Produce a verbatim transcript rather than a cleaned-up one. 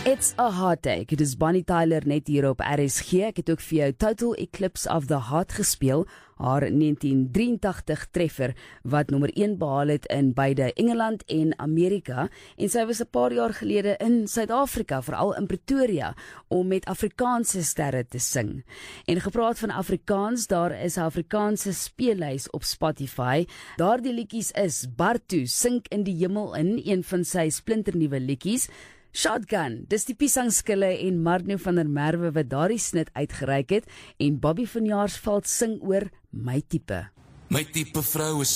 It's a hard day. Dit is Bonnie Tyler net hier op R S G. Ek het ook vir jou Total Eclipse of the Heart gespeel, haar negentien drieëntagtig treffer wat nommer een behaal het in beide Engeland en Amerika, en sy was 'n paar jaar gelede in Suid-Afrika, veral in Pretoria, om met Afrikaanse sterre te sing. En gepraat van Afrikaans, daar is 'n Afrikaanse speellys op Spotify. Daardie liedjies is Bartu Sink in die Hemel in, een van sy splinternuwe liedjies. Shotgun, dis die Piesangskille en Marno van der Merwe wat daardie snit uitgereik het, en Bobby van Jaarsveld sing oor My Tipe. My tipe vrou is